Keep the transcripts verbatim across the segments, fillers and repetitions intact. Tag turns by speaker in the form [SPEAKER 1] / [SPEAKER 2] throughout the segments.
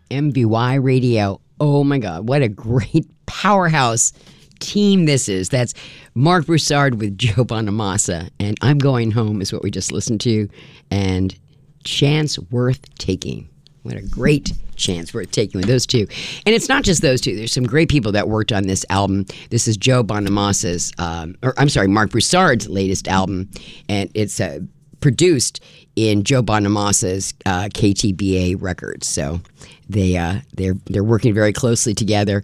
[SPEAKER 1] M V Y Radio. Oh my God, what a great powerhouse team this is. That's Mark Broussard with Joe Bonamassa, and I'm Going Home is what we just listened to, and Chance Worth Taking. What a great chance worth taking with those two. And it's not just those two. There's some great people that worked on this album. This is Joe Bonamassa's, um, or I'm sorry, Mark Broussard's latest album, and it's uh, produced in Joe Bonamassa's uh, K T B A Records. So they uh, they're they're working very closely together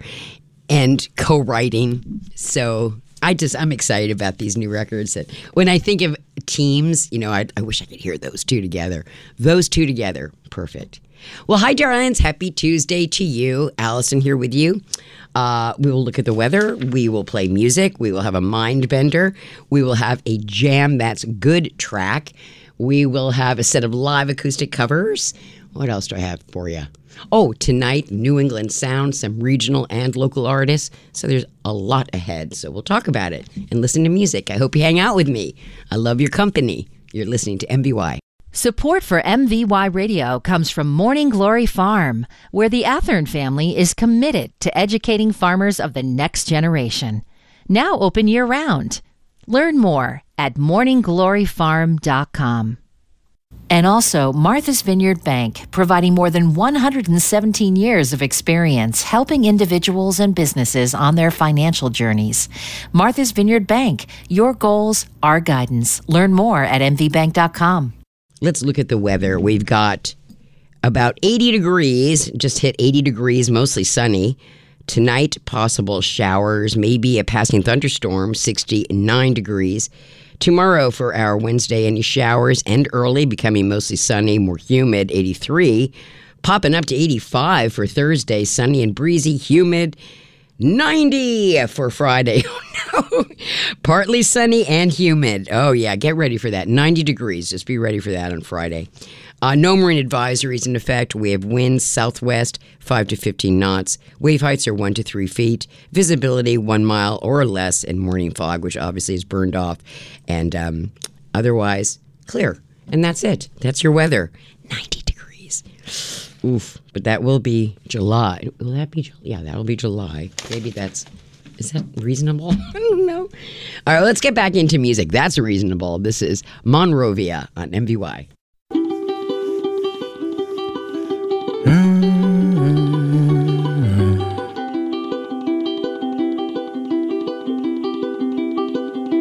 [SPEAKER 1] and co-writing. So I just I'm excited about these new records. That when I think of teams, you know, I, I wish I could hear those two together. Those two together, perfect. Well, hi, darlings. Happy Tuesday to you. Allison here with you. Uh, we will look at the weather. We will play music. We will have a mind bender. We will have a Jam That's Good track. We will have a set of live acoustic covers. What else do I have for you? Oh, tonight, New England Sound, some regional and local artists. So there's a lot ahead. So we'll talk about it and listen to music. I hope you hang out with me. I love your company. You're listening to M V Y.
[SPEAKER 2] Support for M V Y Radio comes from Morning Glory Farm, where the Athern family is committed to educating farmers of the next generation. Now open year-round. Learn more at morning glory farm dot com. And also Martha's Vineyard Bank, providing more than one hundred seventeen years of experience helping individuals and businesses on their financial journeys. Martha's Vineyard Bank, your goals, our guidance. Learn more at m v bank dot com.
[SPEAKER 1] Let's look at the weather. We've got about eighty degrees, just hit eighty degrees, mostly sunny. Tonight, possible showers, maybe a passing thunderstorm, sixty-nine degrees. Tomorrow for our Wednesday, any showers and early, becoming mostly sunny, more humid, eighty-three. Popping up to eighty-five for Thursday, sunny and breezy, humid. ninety for Friday. Oh no. Partly sunny and humid. Oh yeah, get ready for that. ninety degrees. Just be ready for that on Friday. Uh, no marine advisories in effect. We have winds southwest, five to fifteen knots. Wave heights are one to three feet. Visibility one mile or less, and morning fog, which obviously is burned off. And um, otherwise, clear. And that's it. That's your weather. ninety degrees. Oof. But that will be July. Will that be July? Yeah, that'll be July. Maybe that's... Is that reasonable? I don't know. All right, let's get back into music. That's reasonable. This is Monrovia on M V Y.